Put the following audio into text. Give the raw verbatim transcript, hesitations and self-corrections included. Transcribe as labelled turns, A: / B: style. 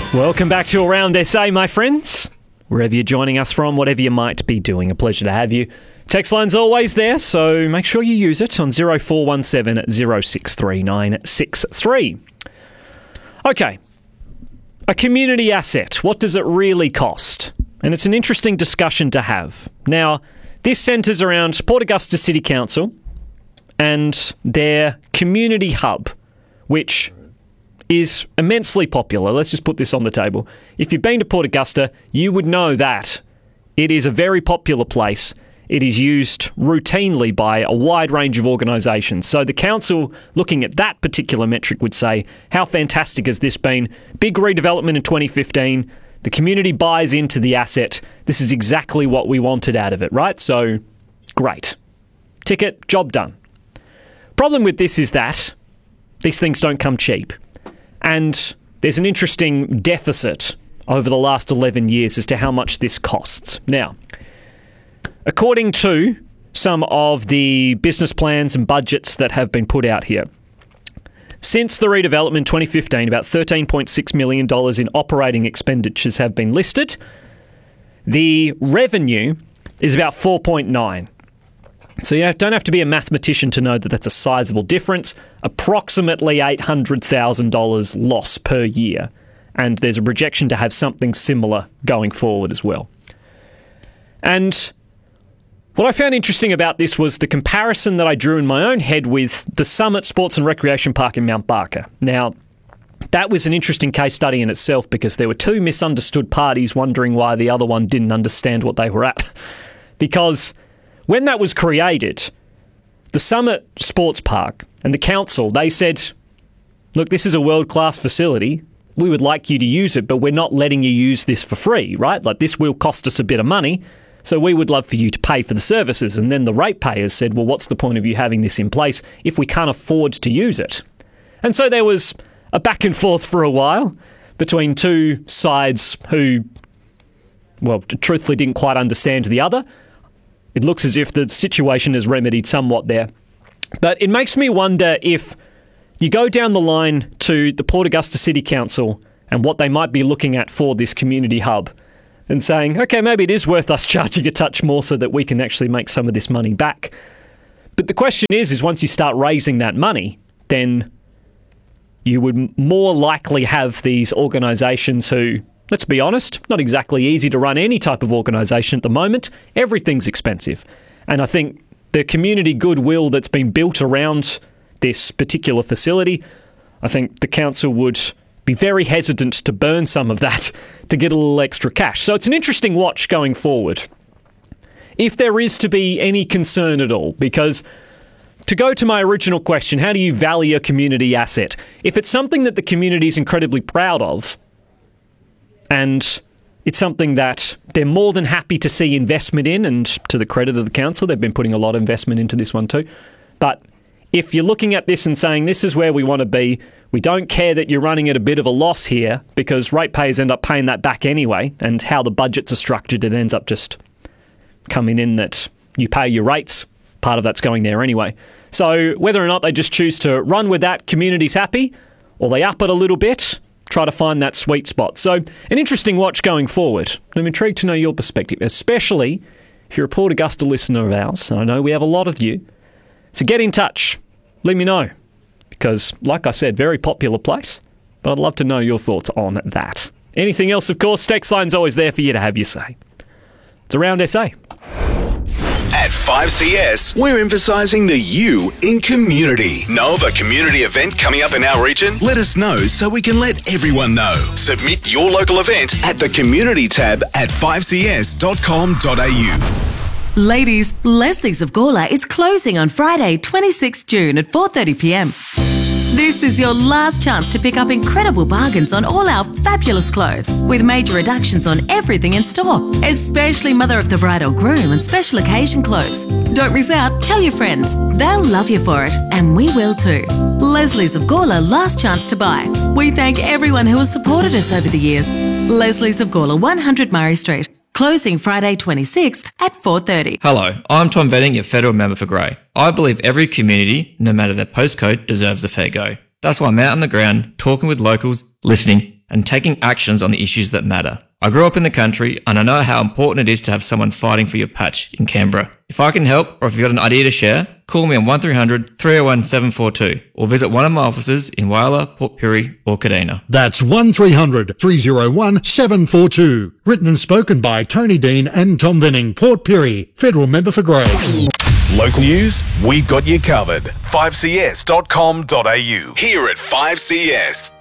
A: Welcome back to Around S A, my friends. Wherever you're joining us from, whatever you might be doing, a pleasure to have you. Text line's always there, so make sure you use it on zero four one seven zero six three nine six three. Okay, a community asset, what does it really cost? And it's an interesting discussion to have. Now, this centres around Port Augusta City Council and their community hub, which is immensely popular. Let's just put this on the table. If you've been to Port Augusta, you would know that it is a very popular place. It is used routinely by a wide range of organisations. So the council, looking at that particular metric, would say, how fantastic has this been? Big redevelopment in twenty fifteen. The community buys into the asset. This is exactly what we wanted out of it, right? So, great. Ticket, job done. Problem with this is that these things don't come cheap. And there's an interesting deficit over the last eleven years as to how much this costs. Now, according to some of the business plans and budgets that have been put out here, since the redevelopment in twenty fifteen, about thirteen point six million dollars in operating expenditures have been listed. The revenue is about four point nine. So you don't have to be a mathematician to know that that's a sizable difference. Approximately eight hundred thousand dollars loss per year. And there's a projection to have something similar going forward as well. And what I found interesting about this was the comparison that I drew in my own head with the Summit Sports and Recreation Park in Mount Barker. Now, that was an interesting case study in itself because there were two misunderstood parties wondering why the other one didn't understand what they were at. Because when that was created, the Summit Sports Park and the council, they said, look, this is a world-class facility. We would like you to use it, but we're not letting you use this for free, right? Like, this will cost us a bit of money, so we would love for you to pay for the services. And then the ratepayers said, well, what's the point of you having this in place if we can't afford to use it? And so there was a back and forth for a while between two sides who, well, truthfully didn't quite understand the other. It looks as if the situation is remedied somewhat there. But it makes me wonder if you go down the line to the Port Augusta City Council and what they might be looking at for this community hub and saying, okay, maybe it is worth us charging a touch more so that we can actually make some of this money back. But the question is, is once you start raising that money, then you would more likely have these organisations who, let's be honest, not exactly easy to run any type of organisation at the moment. Everything's expensive. And I think the community goodwill that's been built around this particular facility, I think the council would be very hesitant to burn some of that to get a little extra cash. So it's an interesting watch going forward. If there is to be any concern at all, because to go to my original question, how do you value a community asset? If it's something that the community is incredibly proud of, and it's something that they're more than happy to see investment in, and to the credit of the council, they've been putting a lot of investment into this one too. But if you're looking at this and saying, this is where we want to be, we don't care that you're running at a bit of a loss here, because ratepayers end up paying that back anyway, and how the budgets are structured, it ends up just coming in that you pay your rates, part of that's going there anyway. So whether or not they just choose to run with that, community's happy, or they up it a little bit, try to find that sweet spot. So an interesting watch going forward. I'm intrigued to know your perspective, especially if you're a Port Augusta listener of ours, and I know we have a lot of you. So get in touch. Let me know. Because, like I said, very popular place, but I'd love to know your thoughts on that. Anything else, of course, text line's always there for you to have your say. It's Around S A.
B: At five C S, we're emphasising the you in community. Know of a community event coming up in our region? Let us know so we can let everyone know. Submit your local event at the community tab at five c s dot com dot a u.
C: Ladies, Leslie's of Gawler is closing on Friday, twenty-sixth June at four thirty p m. This is your last chance to pick up incredible bargains on all our fabulous clothes, with major reductions on everything in store, especially mother of the bride or groom and special occasion clothes. Don't miss out, tell your friends. They'll love you for it, and we will too. Leslie's of Gawler, last chance to buy. We thank everyone who has supported us over the years. Leslie's of Gawler, one hundred Murray Street. Closing Friday twenty-sixth at four thirty.
D: Hello, I'm Tom Venning, your federal member for Grey. I believe every community, no matter their postcode, deserves a fair go. That's why I'm out on the ground, talking with locals, listening and taking actions on the issues that matter. I grew up in the country and I know how important it is to have someone fighting for your patch in Canberra. If I can help, or if you've got an idea to share, call me on one three hundred, three oh one, seven four two or visit one of my offices in Whyalla, Port Pirie or Kadina.
E: That's one three hundred, three oh one, seven four two. Written and spoken by Tony Dean and Tom Venning, Port Pirie, Federal Member for Grey.
B: Local news, we got you covered. five c s dot com dot a u. Here at five C S.